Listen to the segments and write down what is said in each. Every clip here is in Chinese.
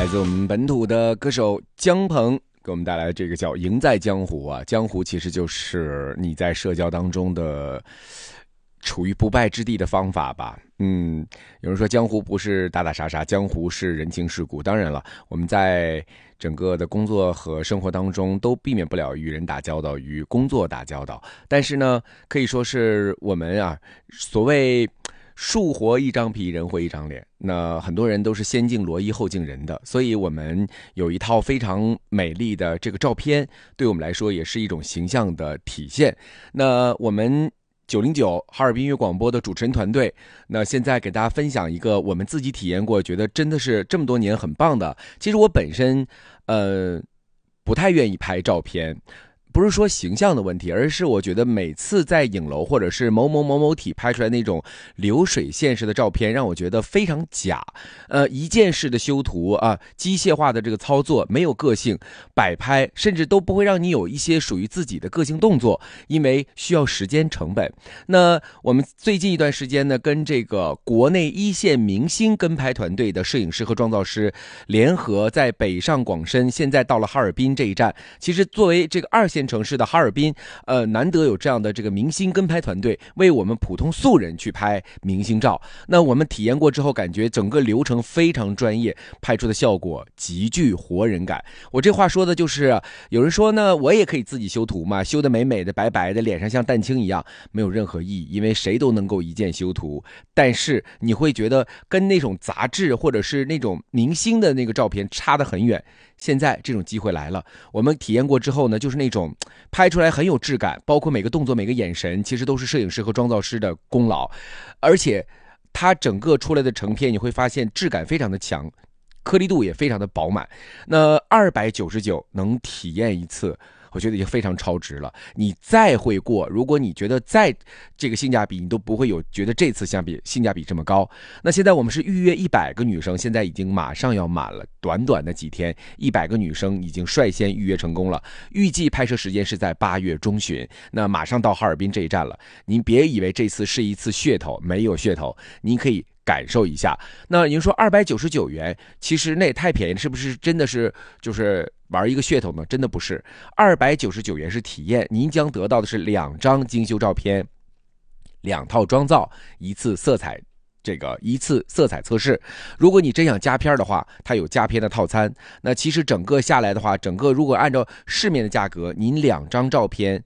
来自我们本土的歌手姜鹏给我们带来这个叫赢在江湖啊。江湖其实就是你在社交当中的处于不败之地的方法吧。有人说江湖不是打打杀杀，江湖是人情世故。当然了，我们在整个的工作和生活当中都避免不了与人打交道，与工作打交道。但是呢，可以说是我们啊，所谓树活一张皮，人活一张脸。那很多人都是先敬罗衣后敬人的，所以我们有一套非常美丽的这个照片，对我们来说也是一种形象的体现。那我们909哈尔滨音乐广播的主持人团队，那现在给大家分享一个我们自己体验过，觉得真的是这么多年很棒的。其实我本身不太愿意拍照片，不是说形象的问题，而是我觉得每次在影楼或者是某某某某体拍出来那种流水线式的照片，让我觉得非常假。一键式的修图啊，机械化的这个操作，没有个性，摆拍甚至都不会让你有一些属于自己的个性动作，因为需要时间成本。那我们最近一段时间呢，跟这个国内一线明星跟拍团队的摄影师和妆造师联合，在北上广深，现在到了哈尔滨这一站。其实作为这个2线城市的哈尔滨，难得有这样的这个明星跟拍团队为我们普通素人去拍明星照。那我们体验过之后，感觉整个流程非常专业，拍出的效果极具活人感。我这话说的就是，有人说呢，我也可以自己修图嘛，修得美美的、白白的，脸上像蛋清一样，没有任何意义，因为谁都能够一键修图。但是你会觉得跟那种杂志或者是那种明星的那个照片差得很远。现在这种机会来了，我们体验过之后呢，就是那种拍出来很有质感，包括每个动作每个眼神其实都是摄影师和妆造师的功劳。而且它整个出来的成片你会发现质感非常的强，颗粒度也非常的饱满。那299能体验一次，我觉得已经非常超值了。你再会过，如果你觉得再这个性价比，你都不会有觉得这次性价比这么高。那现在我们是预约100个女生，现在已经马上要满了，短短的几天，100个女生已经率先预约成功了。预计拍摄时间是在8月中旬，那马上到哈尔滨这一站了。您别以为这次是一次噱头，没有噱头，您可以感受一下。那您说299元，其实那也太便宜了，是不是真的是就是玩一个噱头呢？真的不是，299元是体验，您将得到的是2张精修照片、2套妆造、一次色彩测试。如果你真想加片的话，它有加片的套餐。那其实整个下来的话，整个如果按照市面的价格，您2张照片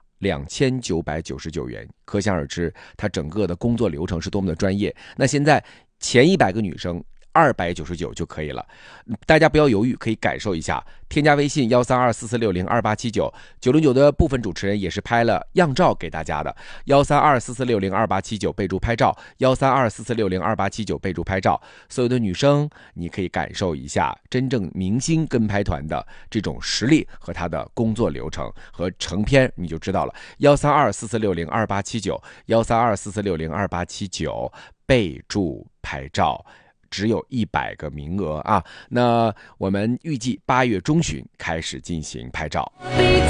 2999元，可想而知它整个的工作流程是多么的专业。那现在前100个女生299就可以了，大家不要犹豫，可以感受一下。添加微信13244602879，909的部分主持人也是拍了样照给大家的，13244602879备注拍照，13244602879备注拍照。所有的女生，你可以感受一下真正明星跟拍团的这种实力和他的工作流程和成片，你就知道了。13244602879，13244602879，备注拍照。只有100个名额啊！那我们预计8月中旬开始进行拍照。